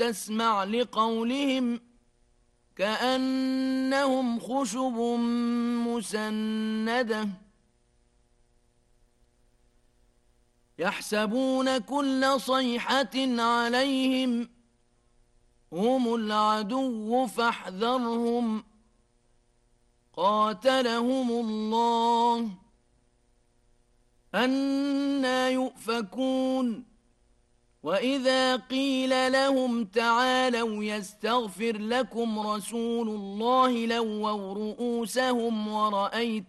تسمع لقولهم كأنهم خشب مسندة يحسبون كل صيحة عليهم هم العدو فاحذرهم قاتلهم الله أنى يؤفكون وإذا قيل لهم تعالوا يستغفر لكم رسول الله لووا رؤوسهم ورأيت